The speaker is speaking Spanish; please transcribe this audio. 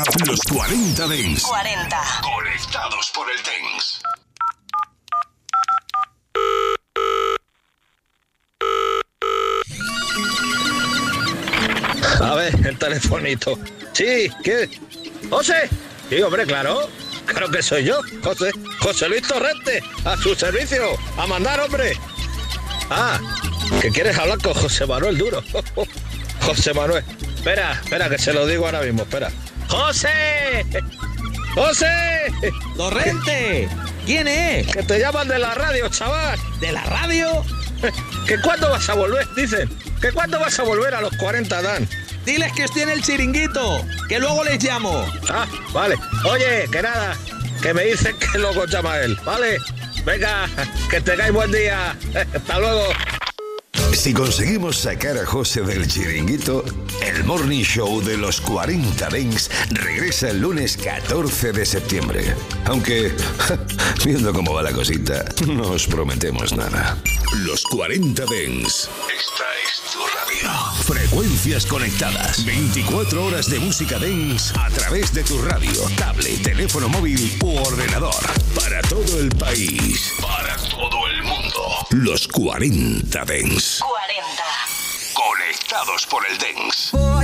Los 40 Dents. 40. Conectados por el Dents. A ver, el telefonito. Sí, ¿qué? ¿José? Sí, hombre, claro. Claro que soy yo, José Luis Torrente, a su servicio. A mandar, hombre. Ah, ¿que quieres hablar con José Manuel Duro? José Manuel. Espera, que se lo digo ahora mismo, espera. ¡José! ¡José! ¡Torrente! ¿Quién es? Que te llaman de la radio, chaval. ¿De la radio? ¿Que cuándo vas a volver? Dicen. ¿Que cuándo vas a volver a los 40, Dan? Diles que estoy en el chiringuito, que luego les llamo. Ah, vale. Oye, que nada, que me dicen que luego llama él, ¿vale? Venga, que tengáis buen día. Hasta luego. Si conseguimos sacar a José del chiringuito, el Morning Show de los 40 Dents regresa el lunes 14 de septiembre. Aunque, viendo cómo va la cosita, no os prometemos nada. Los 40 Dents. Esta es tu radio. Frecuencias conectadas. 24 horas de música dance a través de tu radio, tablet, teléfono móvil u ordenador. Para todo el país. Para todo el mundo. Los 40 Dents. 40. Conectados por el Dents.